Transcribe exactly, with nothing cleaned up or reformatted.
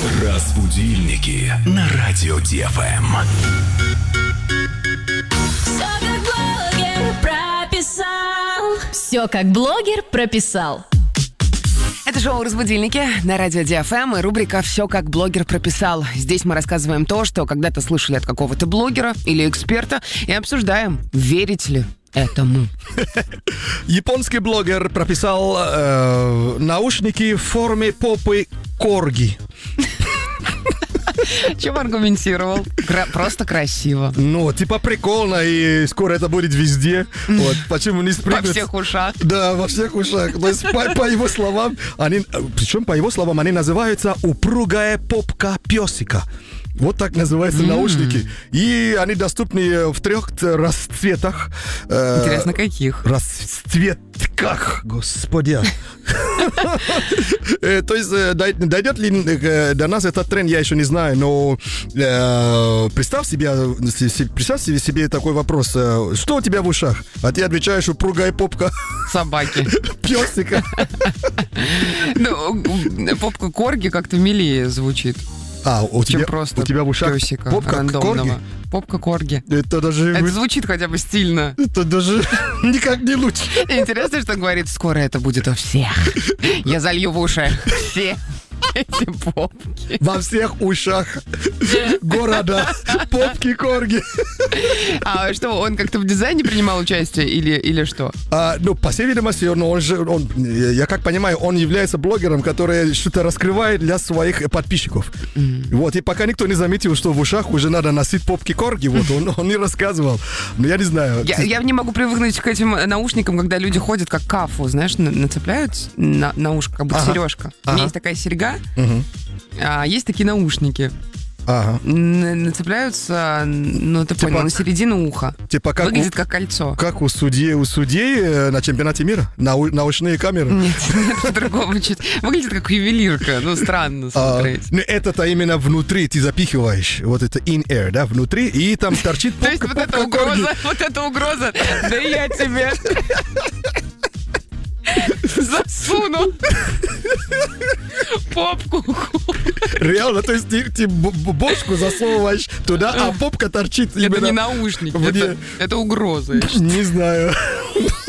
Разбудильники на радио Ди Эф Эм. Все как блогер прописал. Все как блогер прописал. Это шоу «Разбудильники» на радио Ди Эф Эм и рубрика «Все как блогер прописал». Здесь мы рассказываем то, что когда-то слышали от какого-то блогера или эксперта, и обсуждаем, верить ли этому. Японский блогер прописал э, наушники в форме попы корги. Чем аргументировал? Кра- просто красиво. Ну, типа прикольно, и скоро это будет везде. Вот, почему не спрыгнуть? Во всех ушах. Да, во всех ушах. То есть, по, по его словам, они, причем по его словам, они называются упругая попка песика. Вот так называются mm. наушники. И они доступны в трех расцветах. Интересно, каких? Расцветках, господи. То есть, дойдет ли до нас этот тренд, я еще не знаю, но представь себе, представь себе такой вопрос. Что у тебя в ушах? А ты отвечаешь, упругая попка собаки. Песика. Ну, попка корги как-то милее звучит. А, у чем тебя, просто у тебя в ушах песика попка рандомного. корги? Попка корги. Это даже... Это звучит хотя бы стильно. Это даже никак не лучше. Интересно, что говорит, скоро это будет у всех. Я залью в уши все эти попки. Во всех ушах города попки корги. А что, он как-то в дизайне принимал участие или, или что? А, ну, по всей видимости, он, он же, он, я как понимаю, он является блогером, который что-то раскрывает для своих подписчиков. Mm. Вот, и пока никто не заметил, что в ушах уже надо носить попки корги, вот, он, он не рассказывал. Но я не знаю. Я, я не могу привыкнуть к этим наушникам, когда люди ходят как кафу, знаешь, на, нацепляют на, на ушко, как будто ага. сережка. Ага. У меня есть такая серьга, угу. а есть такие наушники. Ага. Нацепляются, ну ты типа, понял, на середину уха. Типа как выглядит у, как кольцо. Как у судей, у судей на чемпионате мира? На, наушные камеры? Нет, нет, по-другому. Выглядит как ювелирка. Ну, странно смотреть. А, ну, это-то именно внутри ты запихиваешь. Вот это in-air, да, внутри, и там торчит попка. То есть вот эта угроза, вот эта угроза, да я тебе засуну попку. Реально, то есть ты, ты бошку засовываешь туда, а попка торчит. Это не наушник, это, это угроза. Не знаю.